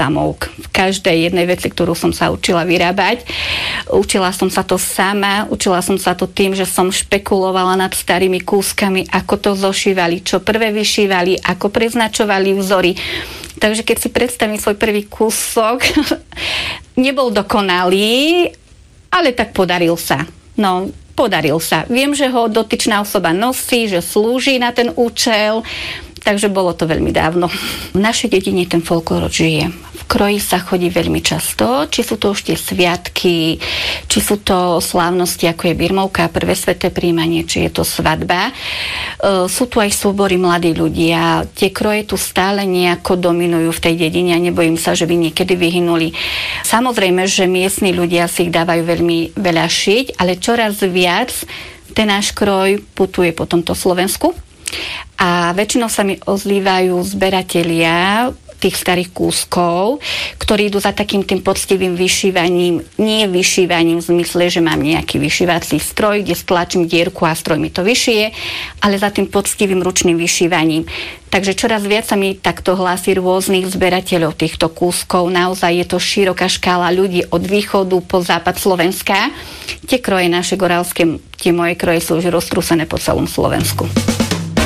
samouk. V každej jednej veci, ktorú som sa učila vyrábať. Učila som sa to sama, učila som sa to tým, že som špekulovala nad starými kúskami, ako to zošívali, čo prvé vyšívali, ako preznačovali vzory. Takže keď si predstavím svoj prvý kúsok, nebol dokonalý, ale tak podaril sa. No, podaril sa. Viem, že ho dotyčná osoba nosí, že slúži na ten účel, takže bolo to veľmi dávno. V našej dedine ten folklór žije. V kroji sa chodí veľmi často, či sú to už tie sviatky, či sú to slávnosti, ako je birmovka, prvé sveté príjmanie, či je to svadba. Sú tu aj súbory mladí ľudia. Tie kroje tu stále nejako dominujú v tej dedine a nebojím sa, že by niekedy vyhynuli. Samozrejme, že miestni ľudia si ich dávajú veľmi veľa šiť, ale čoraz viac ten náš kroj putuje po tomto Slovensku. A väčšinou sa mi ozývajú zberatelia tých starých kúskov, ktorí idú za takým tým poctivým vyšívaním, nie vyšívaním v zmysle, že mám nejaký vyšívací stroj, kde stlačím dierku a stroj mi to vyšije, ale za tým poctivým ručným vyšívaním. Takže čoraz viac sa mi takto hlási rôznych zberateľov týchto kúskov. Naozaj je to široká škála ľudí od východu po západ Slovenska. Tie kroje naše gorálske, tie moje kroje sú už roztrúsené po celom Slovensku.